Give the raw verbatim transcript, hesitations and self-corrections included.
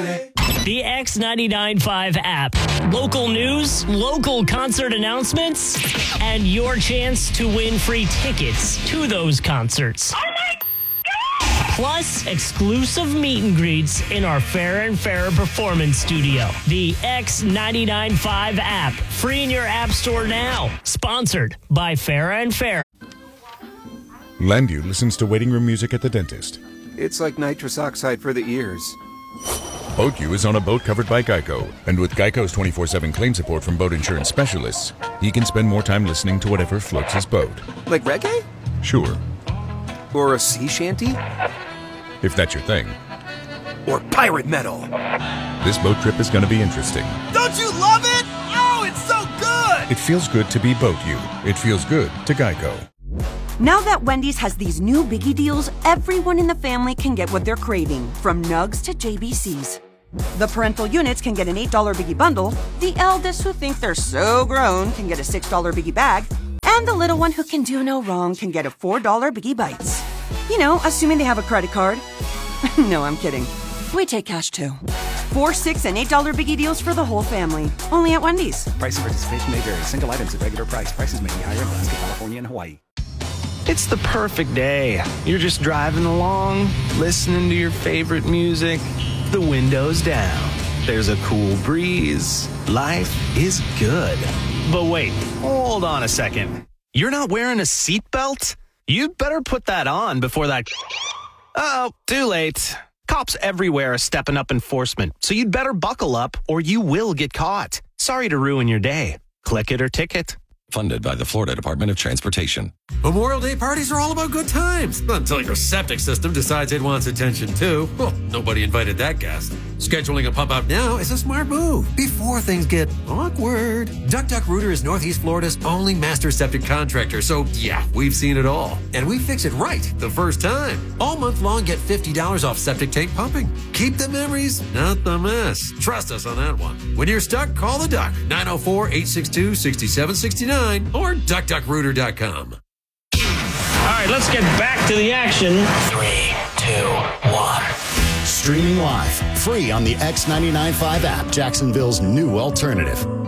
The X ninety-nine point five app. Local news, local concert announcements, and your chance to win free tickets to those concerts. Oh my God! Plus, exclusive meet and greets in our Fairer and Fairer Performance Studio. The X ninety-nine point five app. Free in your app store now. Sponsored by Fairer and Fairer. Landu listens to waiting room music at the dentist. It's like nitrous oxide for the ears. BoatU is on a boat covered by Geico, and with Geico's twenty-four seven claim support from boat insurance specialists, he can spend more time listening to whatever floats his boat. Like reggae? Sure. Or a sea shanty? If that's your thing. Or pirate metal? This boat trip is going to be interesting. Don't you love it? Oh, it's so good! It feels good to be BoatU. It feels good to Geico. Now that Wendy's has these new biggie deals, everyone in the family can get what they're craving, from nugs to J B Cs. The parental units can get an eight dollar biggie bundle, the eldest who think they're so grown can get a six dollar biggie bag, and the little one who can do no wrong can get a four dollar biggie bites. You know, assuming they have a credit card. No, I'm kidding. We take cash too. Four, six, and eight dollar biggie deals for the whole family. Only at Wendy's. Price and participation may vary. Single items at regular price. Prices may be higher in Alaska, California, and Hawaii. It's the perfect day. You're just driving along, listening to your favorite music, the windows down. There's a cool breeze. Life is good. But wait, hold on a second. You're not wearing a seatbelt? You'd better put that on before that... Oh, too late. Cops everywhere are stepping up enforcement, so you'd better buckle up or you will get caught. Sorry to ruin your day. Click it or ticket. Funded by the Florida Department of Transportation. Memorial Day parties are all about good times, until your septic system decides it wants attention too. Well, nobody invited that guest. Scheduling a pump out now is a smart move before things get awkward. Duck Duck Rooter is Northeast Florida's only master septic contractor, so yeah, we've seen it all. And we fix it right the first time. All month long, get fifty dollars off septic tank pumping. Keep the memories, not the mess. Trust us on that one. When you're stuck, call the Duck, nine oh four, eight six two, six seven six nine or duck duck rooter dot com. All right, let's get back to the action. Three, two, one. Streaming live, free on the X ninety-nine point five app, Jacksonville's new alternative.